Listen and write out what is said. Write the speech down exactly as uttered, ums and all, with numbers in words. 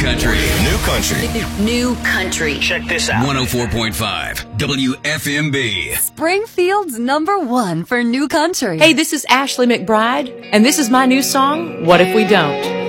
country. New country. New country. Check this out. one oh four point five W F M B. Springfield's number one for new country. Hey, this is Ashley McBride, and this is my new song, What If We Don't?